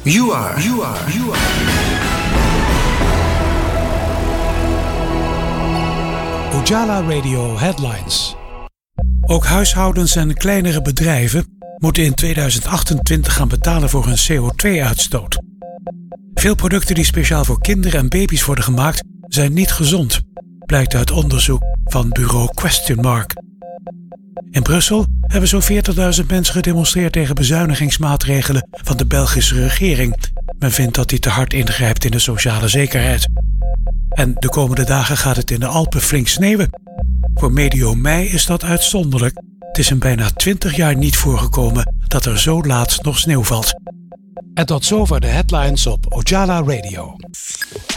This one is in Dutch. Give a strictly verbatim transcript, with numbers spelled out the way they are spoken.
You are, you are, you are. Ojala Radio Headlines. Ook huishoudens en kleinere bedrijven moeten in tweeduizend achtentwintig gaan betalen voor hun C O twee uitstoot. Veel producten die speciaal voor kinderen en baby's worden gemaakt zijn niet gezond, blijkt uit onderzoek van bureau Question Mark. In Brussel hebben zo'n veertigduizend mensen gedemonstreerd tegen bezuinigingsmaatregelen van de Belgische regering. Men vindt dat die te hard ingrijpt in de sociale zekerheid. En de komende dagen gaat het in de Alpen flink sneeuwen. Voor medio mei is dat uitzonderlijk. Het is in bijna twintig jaar niet voorgekomen dat er zo laat nog sneeuw valt. En tot zover de headlines op Ojala Radio.